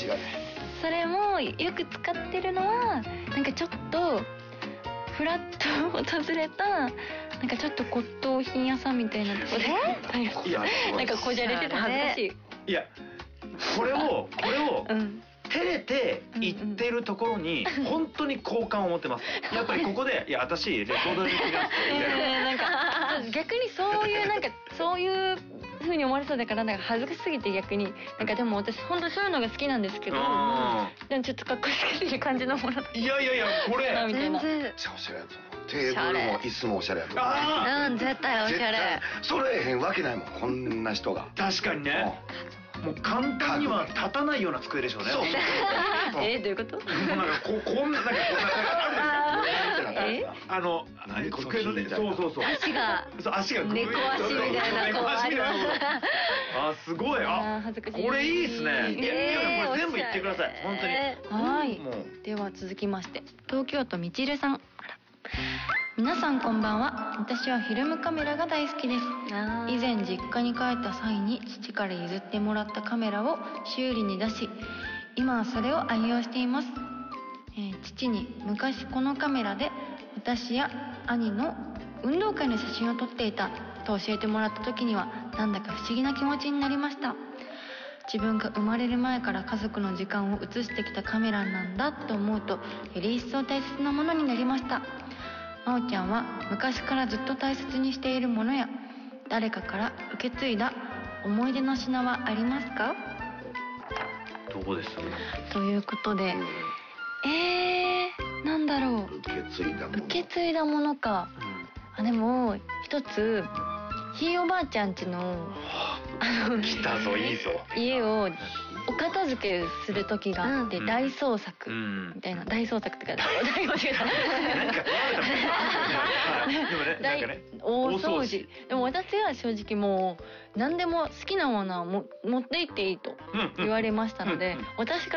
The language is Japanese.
違いない。 それもよく使ってるのはなんかちょっとフラッと訪れたなんかちょっと骨董品屋さんみたいなところでいやなんかこじゃれてて恥ずかしい。 いやこれをうん照れて言ってるところに本当に好感を持ってます。やっぱりここでいや私レコードできるやつみたいな。 なんか逆にそういうなんかそういう風に思われそうだからなんか恥ずかしすぎて逆になんかでも私本当そういうのが好きなんですけど、でもちょっとかっこつけてる感じのもの。 いやこれみたいな。 めっちゃおしゃれやと思う。テーブルも椅子もおしゃれやと思う。 うん絶対おしゃれ。 それへんわけないもんこんな人が。 確かにね。もう簡単には立たないような机でしょうね。 そうどういうこと？ なんかこんな机のねそう足が猫足みたいなあすごいこれいいですね。いやこれ全部言ってください本当に。 はい。では続きまして東京都みちるさん。皆さんこんばんは。私はフィルムカメラが大好きです。以前実家に帰った際に父から譲ってもらったカメラを修理に出し今はそれを愛用しています。父に昔このカメラで私や兄の運動会の写真を撮っていたと教えてもらった時にはなんだか不思議な気持ちになりました。自分が生まれる前から家族の時間を写してきたカメラなんだと思うとより一層大切なものになりました。まおちゃんは昔からずっと大切にしているものや誰かから受け継いだ思い出の品はありますか？ どうです？ ということで、なんだろう。 受け継いだものか。でも一つひいおばあちゃん家の来たぞいいぞ家をお片付けする時があって大捜索みたいな大捜索ってか大掃除。でも私は正直もう何でも好きなものは持って行っていいと言われましたので私から